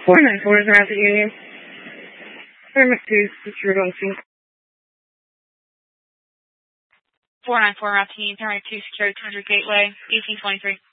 494 is Rapid Union. Permit 2, disregard on 2. 494 Rapid Union, Permit 2, Security 200 Gateway, 1823.